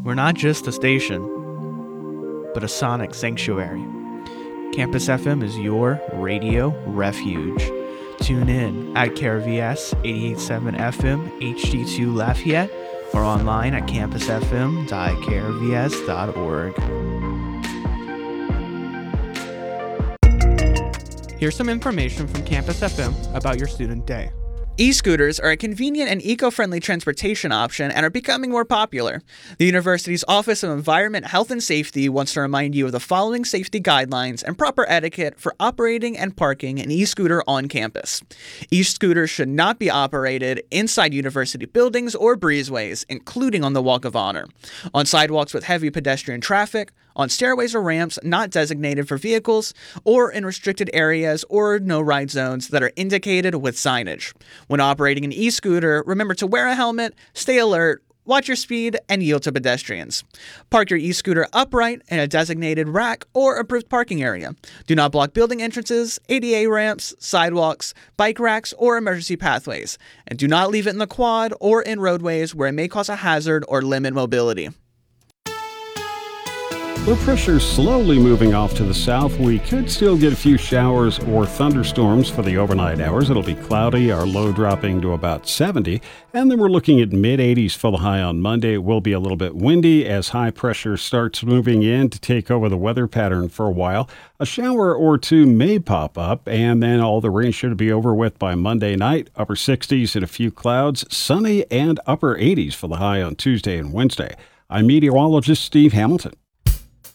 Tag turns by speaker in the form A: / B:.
A: We're not just a station, but a sonic sanctuary. Campus FM is your radio refuge. Tune in at KRVS 88.7 FM HD2 Lafayette or online at campusfm.krvs.org. Here's some information from Campus FM about your student day.
B: E-scooters are a convenient and eco-friendly transportation option and are becoming more popular. The university's Office of Environment, Health, and Safety wants to remind you of the following safety guidelines and proper etiquette for operating and parking an e-scooter on campus. E-scooters should not be operated inside university buildings or breezeways, including on the Walk of Honor, on sidewalks with heavy pedestrian traffic, on stairways or ramps not designated for vehicles, or in restricted areas or no-ride zones that are indicated with signage. When operating an e-scooter, remember to wear a helmet, stay alert, watch your speed, and yield to pedestrians. Park your e-scooter upright in a designated rack or approved parking area. Do not block building entrances, ADA ramps, sidewalks, bike racks, or emergency pathways. And do not leave it in the quad or in roadways where it may cause a hazard or limit mobility.
C: Low pressure slowly moving off to the south. We could still get a few showers or thunderstorms for the overnight hours. It'll be cloudy, our low dropping to about 70. And then we're looking at mid-80s for the high on Monday. It will be a little bit windy as high pressure starts moving in to take over the weather pattern for a while. A shower or two may pop up, and then all the rain should be over with by Monday night. Upper 60s and a few clouds, sunny and upper 80s for the high on Tuesday and Wednesday. I'm meteorologist Steve Hamilton.